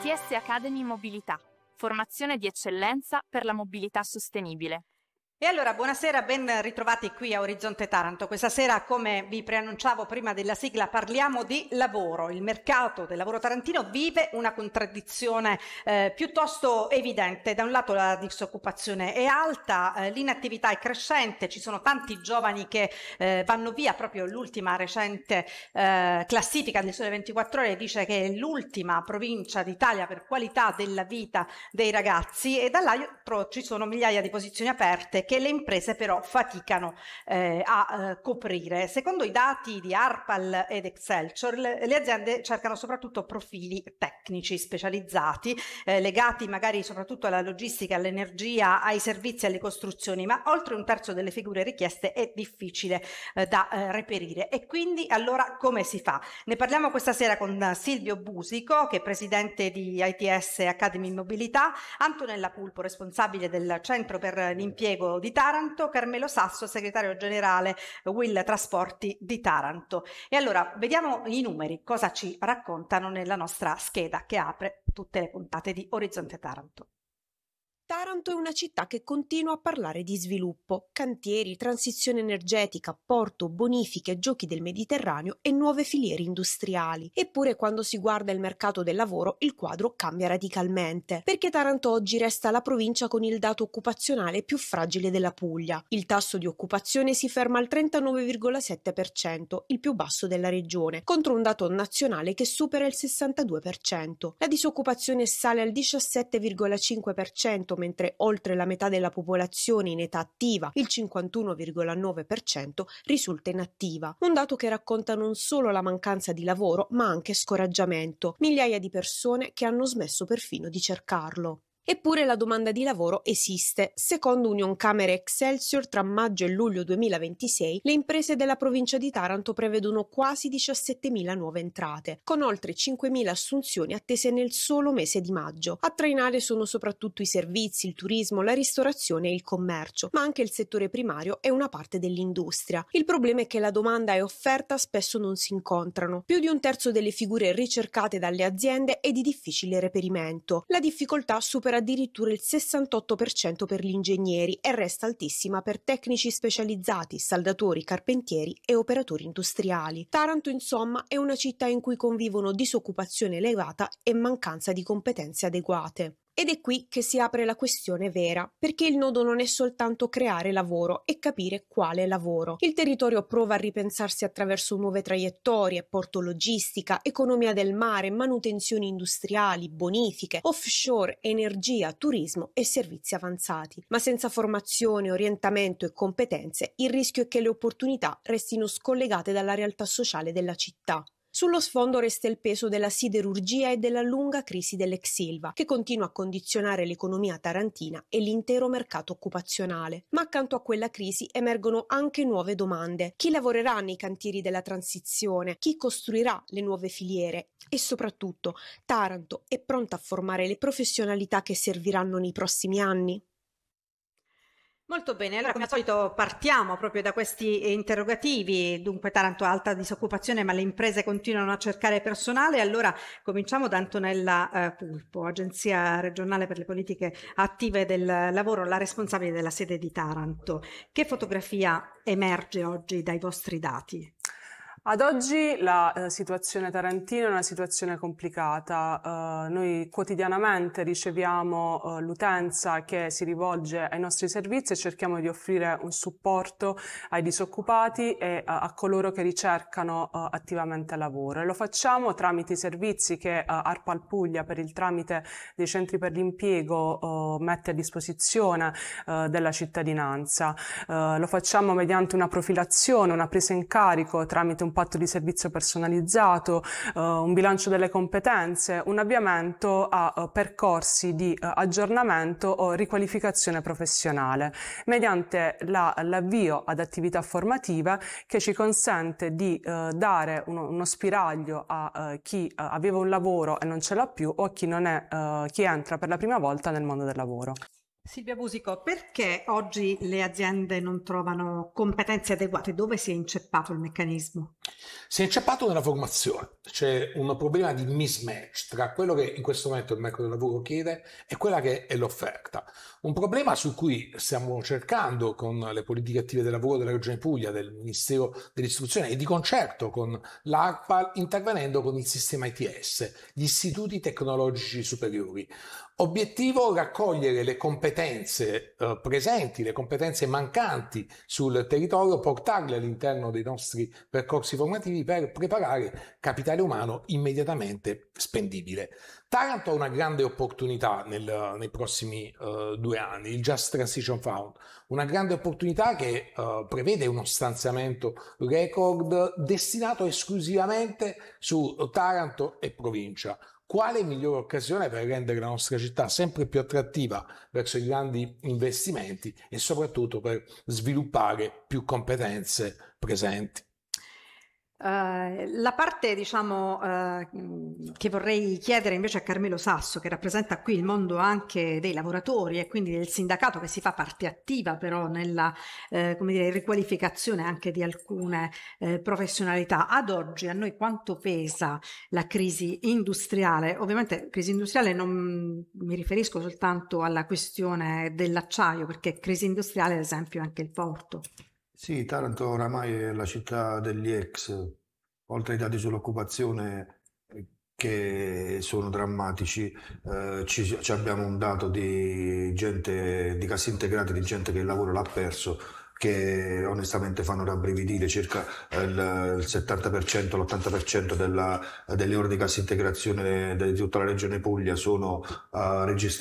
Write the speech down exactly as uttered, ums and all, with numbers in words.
I T S Academy Mobilità, formazione di eccellenza per la mobilità sostenibile. E allora, buonasera, ben ritrovati qui a Orizzonte Taranto. Questa sera, come vi preannunciavo prima della sigla, parliamo di lavoro. Il mercato del lavoro tarantino vive una contraddizione eh, piuttosto evidente. Da un lato la disoccupazione è alta, eh, l'inattività è crescente, ci sono tanti giovani che eh, vanno via. Proprio l'ultima recente eh, classifica del Sole ventiquattro Ore dice che è l'ultima provincia d'Italia per qualità della vita dei ragazzi, e dall'altro ci sono migliaia di posizioni aperte che le imprese però faticano eh, a eh, coprire. Secondo i dati di ARPAL ed Excelsior, le, le aziende cercano soprattutto profili tecnici specializzati, eh, legati magari soprattutto alla logistica, all'energia, ai servizi, alle costruzioni, ma oltre un terzo delle figure richieste è difficile eh, da eh, reperire. E quindi allora come si fa? Ne parliamo questa sera con Silvio Busico, che è presidente di I T S Academy Mobilità, Antonella Pulpo, responsabile del Centro per l'Impiego di Taranto, Carmelo Sasso, segretario generale Will Trasporti di Taranto. E allora vediamo i numeri, cosa ci raccontano nella nostra scheda che apre tutte le puntate di Orizzonte Taranto. Taranto è una città che continua a parlare di sviluppo, cantieri, transizione energetica, porto, bonifiche, giochi del Mediterraneo e nuove filiere industriali. Eppure quando si guarda il mercato del lavoro il quadro cambia radicalmente, perché Taranto oggi resta la provincia con il dato occupazionale più fragile della Puglia. Il tasso di occupazione si ferma al trentanove virgola sette per cento, il più basso della regione, contro un dato nazionale che supera il sessantadue per cento. La disoccupazione sale al diciassette virgola cinque per cento, mentre oltre la metà della popolazione in età attiva, il cinquantuno virgola nove per cento, risulta inattiva. Un dato che racconta non solo la mancanza di lavoro, ma anche scoraggiamento. Migliaia di persone che hanno smesso perfino di cercarlo. Eppure la domanda di lavoro esiste. Secondo Unioncamere Excelsior, tra maggio e luglio duemilaventisei, le imprese della provincia di Taranto prevedono quasi diciassettemila nuove entrate, con oltre cinquemila assunzioni attese nel solo mese di maggio. A trainare sono soprattutto i servizi, il turismo, la ristorazione e il commercio, ma anche il settore primario e una parte dell'industria. Il problema è che la domanda e offerta spesso non si incontrano. Più di un terzo delle figure ricercate dalle aziende è di difficile reperimento. La difficoltà supera addirittura il sessantotto per cento per gli ingegneri e resta altissima per tecnici specializzati, saldatori, carpentieri e operatori industriali. Taranto, insomma, è una città in cui convivono disoccupazione elevata e mancanza di competenze adeguate. Ed è qui che si apre la questione vera, perché il nodo non è soltanto creare lavoro e capire quale lavoro. Il territorio prova a ripensarsi attraverso nuove traiettorie, porto logistica, economia del mare, manutenzioni industriali, bonifiche, offshore, energia, turismo e servizi avanzati. Ma senza formazione, orientamento e competenze, il rischio è che le opportunità restino scollegate dalla realtà sociale della città. Sullo sfondo resta il peso della siderurgia e della lunga crisi dell'ex Ilva, che continua a condizionare l'economia tarantina e l'intero mercato occupazionale. Ma accanto a quella crisi emergono anche nuove domande. Chi lavorerà nei cantieri della transizione? Chi costruirà le nuove filiere? E soprattutto, Taranto è pronta a formare le professionalità che serviranno nei prossimi anni? Molto bene, allora come al solito partiamo proprio da questi interrogativi. Dunque, Taranto alta disoccupazione, ma le imprese continuano a cercare personale. Allora cominciamo da Antonella eh, Pulpo, Agenzia regionale per le politiche attive del lavoro, la responsabile della sede di Taranto. Che fotografia emerge oggi dai vostri dati? Ad oggi la eh, situazione tarantina è una situazione complicata. Uh, noi quotidianamente riceviamo uh, l'utenza che si rivolge ai nostri servizi e cerchiamo di offrire un supporto ai disoccupati e uh, a coloro che ricercano uh, attivamente lavoro. E lo facciamo tramite i servizi che uh, ARPAL Puglia, per il tramite dei centri per l'impiego, uh, mette a disposizione uh, della cittadinanza. Uh, lo facciamo mediante una profilazione, una presa in carico tramite un patto di servizio personalizzato, uh, un bilancio delle competenze, un avviamento a uh, percorsi di uh, aggiornamento o riqualificazione professionale, mediante la, l'avvio ad attività formative che ci consente di uh, dare uno, uno spiraglio a uh, chi uh, aveva un lavoro e non ce l'ha più, o a chi non è, uh, chi entra per la prima volta nel mondo del lavoro. Silvia Busico, perché oggi le aziende non trovano competenze adeguate? Dove si è inceppato il meccanismo? Si è inceppato nella formazione, c'è un problema di mismatch tra quello che in questo momento il mercato del lavoro chiede e quella che è l'offerta. Un problema su cui stiamo cercando con le politiche attive del lavoro della Regione Puglia, del Ministero dell'Istruzione e di concerto con l'ARPA, intervenendo con il sistema I T S, gli istituti tecnologici superiori. Obiettivo: raccogliere le competenze eh, presenti, le competenze mancanti sul territorio, portarle all'interno dei nostri percorsi formativi per preparare capitale umano immediatamente spendibile. Taranto ha una grande opportunità nel, nei prossimi uh, due anni, il Just Transition Fund, una grande opportunità che uh, prevede uno stanziamento record destinato esclusivamente su Taranto e provincia. Quale migliore occasione per rendere la nostra città sempre più attrattiva verso i grandi investimenti e soprattutto per sviluppare più competenze presenti? Uh, la parte, diciamo, uh, che vorrei chiedere invece a Carmelo Sasso, che rappresenta qui il mondo anche dei lavoratori e quindi del sindacato, che si fa parte attiva però nella uh, come dire, riqualificazione anche di alcune uh, professionalità. Ad oggi a noi quanto pesa la crisi industriale? Ovviamente crisi industriale non mi riferisco soltanto alla questione dell'acciaio, perché crisi industriale ad esempio è anche il porto. Sì, Taranto oramai è la città degli ex, oltre ai dati sull'occupazione che sono drammatici, eh, ci, ci abbiamo un dato di gente, di cassi integrati, di gente che il lavoro l'ha perso, che onestamente fanno rabbrividire. Circa il, il settanta per cento, l'ottanta per cento della, delle ore di cassa integrazione di tutta la regione Puglia sono uh, registrate